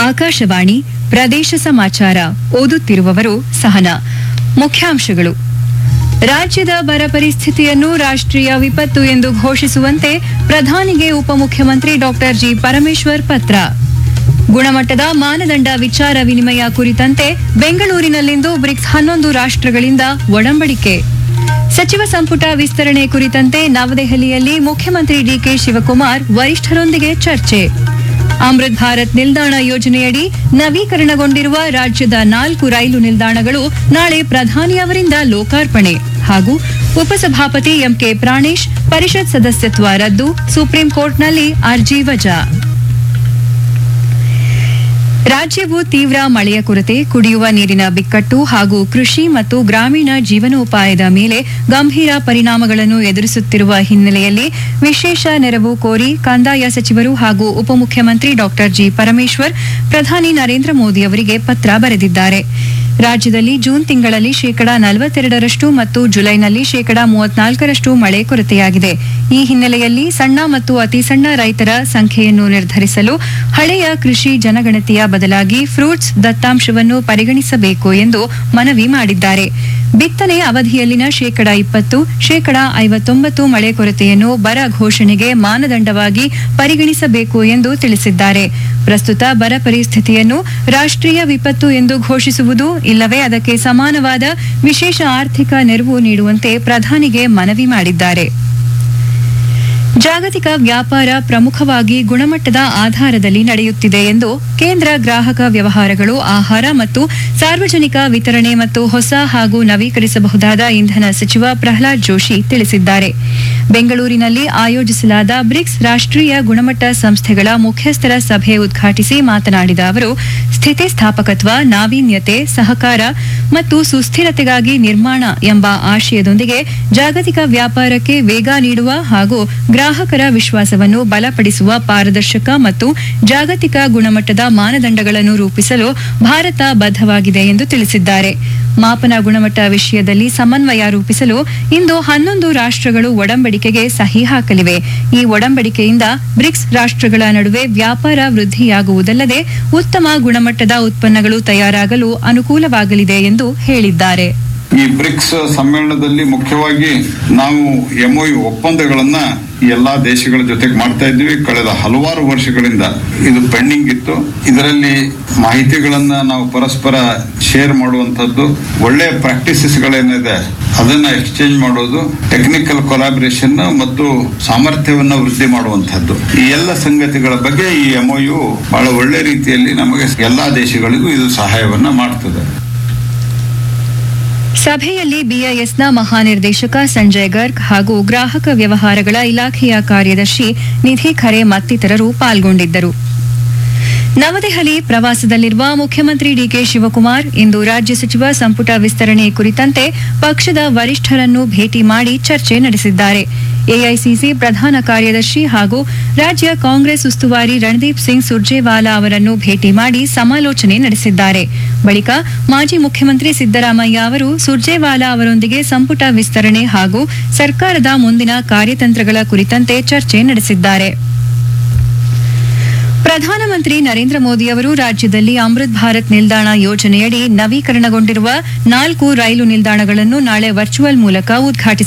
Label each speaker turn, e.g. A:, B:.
A: ಆಕಾಶವಾಣಿ ಪ್ರದೇಶ ಸಮಾಚಾರ ಓದುತ್ತಿರುವವರು ಸಹನಾ. ಮುಖ್ಯಾಂಶಗಳು. ರಾಜ್ಯದ ಬರ ಪರಿಸ್ಥಿತಿಯನ್ನು ರಾಷ್ಟ್ರೀಯ ವಿಪತ್ತು ಎಂದು ಘೋಷಿಸುವಂತೆ ಪ್ರಧಾನಿಗೆ ಉಪಮುಖ್ಯಮಂತ್ರಿ ಡಾಕ್ಟರ್ ಜಿ ಪರಮೇಶ್ವರ್ ಪತ್ರ. ಗುಣಮಟ್ಟದ ಮಾನದಂಡ ವಿಚಾರ ವಿನಿಮಯ ಕುರಿತಂತೆ ಬೆಂಗಳೂರಿನಲ್ಲಿಂದು ಬ್ರಿಕ್ಸ್ 11 ರಾಷ್ಟ್ರಗಳಿಂದ ಒಡಂಬಡಿಕೆ. ಸಚಿವ ಸಂಪುಟ ವಿಸ್ತರಣೆ ಕುರಿತಂತೆ ನವದೆಹಲಿಯಲ್ಲಿ ಮುಖ್ಯಮಂತ್ರಿ ಡಿಕೆ ಶಿವಕುಮಾರ್ ವರಿಷ್ಠರೊಂದಿಗೆ ಚರ್ಚೆ. ಅಮೃತ್ ಭಾರತ್ ನಿಲ್ದಾಣ ಯೋಜನೆಯಡಿ ನವೀಕರಣಗೊಂಡಿರುವ ರಾಜ್ಯದ 4 ರೈಲು ನಿಲ್ದಾಣಗಳು ನಾಳೆ ಪ್ರಧಾನಿ ಅವರಿಂದ ಲೋಕಾರ್ಪಣೆ. ಹಾಗೂ ಉಪಸಭಾಪತಿ ಎಂಕೆ ಪ್ರಾಣೇಶ್ ಪರಿಷತ್ ಸದಸ್ಯತ್ವ ರದ್ದು, ಸುಪ್ರೀಂ ಕೋರ್ಟ್ನಲ್ಲಿ ಅರ್ಜಿ ವಜಾ. ರಾಜ್ಯವು ತೀವ್ರ ಮಳೆಯ ಕೊರತೆ, ಕುಡಿಯುವ ನೀರಿನ ಬಿಕ್ಕಟ್ಟು ಹಾಗೂ ಕೃಷಿ ಮತ್ತು ಗ್ರಾಮೀಣ ಜೀವನೋಪಾಯದ ಮೇಲೆ ಗಂಭೀರ ಪರಿಣಾಮಗಳನ್ನು ಎದುರಿಸುತ್ತಿರುವ ಹಿನ್ನೆಲೆಯಲ್ಲಿ ವಿಶೇಷ ನೆರವು ಕೋರಿ ಕಂದಾಯ ಸಚಿವರು ಹಾಗೂ ಉಪಮುಖ್ಯಮಂತ್ರಿ ಡಾಕ್ಟರ್ ಜಿ ಪರಮೇಶ್ವರ್ ಪ್ರಧಾನಿ ನರೇಂದ್ರ ಮೋದಿ ಅವರಿಗೆ ಪತ್ರ ಬರೆದಿದ್ದಾರೆ. ರಾಜ್ಯದಲ್ಲಿ ಜೂನ್ ತಿಂಗಳಲ್ಲಿ ಶೇಕಡಾ 42ರಷ್ಟು ಮತ್ತು ಜುಲೈನಲ್ಲಿ ಶೇಕಡಾ 34ರಷ್ಟು ಮಳೆ ಕೊರತೆಯಾಗಿದೆ. ಈ ಹಿನ್ನೆಲೆಯಲ್ಲಿ ಸಣ್ಣ ಮತ್ತು ಅತಿ ಸಣ್ಣ ರೈತರ ಸಂಖ್ಯೆಯನ್ನು ನಿರ್ಧರಿಸಲು ಹಳೆಯ ಕೃಷಿ ಜನಗಣತಿಯ ಬದಲಾಗಿ ಫ್ರೂಟ್ಸ್ ದತ್ತಾಂಶವನ್ನು ಪರಿಗಣಿಸಬೇಕು ಎಂದು ಮನವಿ ಮಾಡಿದ್ದಾರೆ. ಬಿತ್ತನೆ ಅವಧಿಯಲ್ಲಿನ ಶೇಕಡಾ 20, ಶೇಕಡಾ 59 ಮಳೆ ಕೊರತೆಯನ್ನು ಬರ ಘೋಷಣೆಗೆ ಮಾನದಂಡವಾಗಿ ಪರಿಗಣಿಸಬೇಕು ಎಂದು ತಿಳಿಸಿದ್ದಾರೆ. ಪ್ರಸ್ತುತ ಬರ ಪರಿಸ್ಥಿತಿಯನ್ನು ರಾಷ್ಟ್ರೀಯ ವಿಪತ್ತು ಎಂದು ಘೋಷಿಸುವುದು ಇಲ್ಲವೇ ಅದಕ್ಕೆ ಸಮಾನವಾದ ವಿಶೇಷ ಆರ್ಥಿಕ ನೆರವು ನೀಡುವಂತೆ ಪ್ರಧಾನಿಗೆ ಮನವಿ ಮಾಡಿದ್ದಾರೆ. ಜಾಗತಿಕ ವ್ಯಾಪಾರ ಪ್ರಮುಖವಾಗಿ ಗುಣಮಟ್ಟದ ಆಧಾರದಲ್ಲಿ ನಡೆಯುತ್ತಿದೆ ಎಂದು ಕೇಂದ್ರ ಗ್ರಾಹಕ ವ್ಯವಹಾರಗಳು, ಆಹಾರ ಮತ್ತು ಸಾರ್ವಜನಿಕ ವಿತರಣೆ ಮತ್ತು ಹೊಸ ಹಾಗೂ ನವೀಕರಿಸಬಹುದಾದ ಇಂಧನ ಸಚಿವ ಪ್ರಹ್ಲಾದ್ ಜೋಶಿ ತಿಳಿಸಿದ್ದಾರೆ. ಬೆಂಗಳೂರಿನಲ್ಲಿ ಆಯೋಜಿಸಲಾದ ಬ್ರಿಕ್ಸ್ ರಾಷ್ಟ್ರೀಯ ಗುಣಮಟ್ಟ ಸಂಸ್ಥೆಗಳ ಮುಖ್ಯಸ್ಥರ ಸಭೆ ಉದ್ಘಾಟಿಸಿ ಮಾತನಾಡಿದ ಅವರು, ಸ್ಥಿತಿಸ್ಥಾಪಕತ್ವ, ನಾವೀನ್ಯತೆ, ಸಹಕಾರ ಮತ್ತು ಸುಸ್ಥಿರತೆಗಾಗಿ ನಿರ್ಮಾಣ ಎಂಬ ಆಶಯದೊಂದಿಗೆ ಜಾಗತಿಕ ವ್ಯಾಪಾರಕ್ಕೆ ವೇಗ ನೀಡುವ ಹಾಗೂ ಗ್ರಾಹಕರ ವಿಶ್ವಾಸವನ್ನು ಬಲಪಡಿಸುವ ಪಾರದರ್ಶಕ ಮತ್ತು ಜಾಗತಿಕ ಗುಣಮಟ್ಟದ ಮಾನದಂಡಗಳನ್ನು ರೂಪಿಸಲು ಭಾರತ ಬದ್ಧವಾಗಿದೆ ಎಂದು ತಿಳಿಸಿದ್ದಾರೆ. ಮಾಪನ ಗುಣಮಟ್ಟ ವಿಷಯದಲ್ಲಿ ಸಮನ್ವಯ ರೂಪಿಸಲು ಇಂದು 11 ರಾಷ್ಟ್ರಗಳು ಒಡಂಬಡಿಕೆಗೆ ಸಹಿ ಹಾಕಲಿವೆ. ಈ ಒಡಂಬಡಿಕೆಯಿಂದ ಬ್ರಿಕ್ಸ್ ರಾಷ್ಟ್ರಗಳ ನಡುವೆ ವ್ಯಾಪಾರ ವೃದ್ಧಿಯಾಗುವುದಲ್ಲದೆ ಉತ್ತಮ ಗುಣಮಟ್ಟದ ಉತ್ಪನ್ನಗಳು ತಯಾರಾಗಲು ಅನುಕೂಲವಾಗಲಿದೆ ಎಂದು ಹೇಳಿದ್ದಾರೆ.
B: ಈ ಬ್ರಿಕ್ಸ್ ಸಮ್ಮೇಳನದಲ್ಲಿ ಮುಖ್ಯವಾಗಿ ನಾವು ಎಂಒಯು ಒಪ್ಪಂದಗಳನ್ನ ಎಲ್ಲಾ ದೇಶಗಳ ಜೊತೆಗೆ ಮಾಡ್ತಾ ಇದ್ವಿ. ಕಳೆದ ಹಲವಾರು ವರ್ಷಗಳಿಂದ ಇದು ಪೆಂಡಿಂಗ್ ಇತ್ತು. ಇದರಲ್ಲಿ ಮಾಹಿತಿಗಳನ್ನ ನಾವು ಪರಸ್ಪರ ಶೇರ್ ಮಾಡುವಂತದ್ದು, ಒಳ್ಳೆಯ ಪ್ರಾಕ್ಟೀಸಸ್ ಗಳೇನಿದೆ ಅದನ್ನ ಎಕ್ಸ್ಚೇಂಜ್ ಮಾಡೋದು, ಟೆಕ್ನಿಕಲ್ ಕೊಲಾಬರೇಷನ್ ಮತ್ತು ಸಾಮರ್ಥ್ಯವನ್ನ ವೃದ್ಧಿ ಮಾಡುವಂತದ್ದು, ಈ ಎಲ್ಲ ಸಂಗತಿಗಳ ಬಗ್ಗೆ ಈ ಎಂಒಯು ಬಹಳ ಒಳ್ಳೆ ರೀತಿಯಲ್ಲಿ ನಮಗೆ ಎಲ್ಲಾ ದೇಶಗಳಿಗೂ ಇದು ಸಹಾಯವನ್ನ ಮಾಡ್ತದೆ.
A: ಸಭೆಯಲ್ಲಿ ಬಿಐಎಸ್ನ ಮಹಾನಿರ್ದೇಶಕ ಸಂಜಯ್ ಗರ್ಗ್ ಹಾಗೂ ಗ್ರಾಹಕ ವ್ಯವಹಾರಗಳ ಇಲಾಖೆಯ ಕಾರ್ಯದರ್ಶಿ ನಿಧಿ ಖರೆ ಮತ್ತಿತರರು ಪಾಲ್ಗೊಂಡಿದ್ದರು. ನವದೆಹಲಿ ಪ್ರವಾಸದಲ್ಲಿರುವ ಮುಖ್ಯಮಂತ್ರಿ ಡಿಕೆ ಶಿವಕುಮಾರ್ ಇಂದು ರಾಜ್ಯ ಸಚಿವ ಸಂಪುಟ ವಿಸ್ತರಣೆ ಕುರಿತಂತೆ ಪಕ್ಷದ ವರಿಷ್ಠರನ್ನು ಭೇಟಿ ಮಾಡಿ ಚರ್ಚೆ ನಡೆಸಿದ್ದಾರೆ. ಎಐಸಿಸಿ ಪ್ರಧಾನ ಕಾರ್ಯದರ್ಶಿ ಹಾಗೂ ರಾಜ್ಯ ಕಾಂಗ್ರೆಸ್ ಉಸ್ತುವಾರಿ ರಣದೀಪ್ ಸಿಂಗ್ ಸುರ್ಜೇವಾಲಾ ಅವರನ್ನು ಭೇಟಿ ಮಾಡಿ ಸಮಾಲೋಚನೆ ನಡೆಸಿದ್ದಾರೆ. ಬಳಿಕ ಮಾಜಿ ಮುಖ್ಯಮಂತ್ರಿ ಸಿದ್ದರಾಮಯ್ಯ ಅವರು ಸುರ್ಜೇವಾಲಾ ಅವರೊಂದಿಗೆ ಸಂಪುಟ ವಿಸ್ತರಣೆ ಹಾಗೂ ಸರ್ಕಾರದ ಮುಂದಿನ ಕಾರ್ಯತಂತ್ರಗಳ ಕುರಿತಂತೆ ಚರ್ಚೆ ನಡೆಸಿದ್ದಾರೆ. ಪ್ರಧಾನಮಂತ್ರಿ ನರೇಂದ್ರ ಮೋದಿ ಅವರು ರಾಜ್ಯದಲ್ಲಿ ಅಮೃತ್ ಭಾರತ್ ನಿಲ್ದಾಣ ಯೋಜನೆಯಡಿ ನವೀಕರಣಗೊಂಡಿರುವ 4 ರೈಲು ನಿಲ್ದಾಣಗಳನ್ನು ನಾಳೆ ವರ್ಚುವಲ್ ಮೂಲಕ ಉದ್ಘಾಟಿಸಿದ್ದಾರೆ.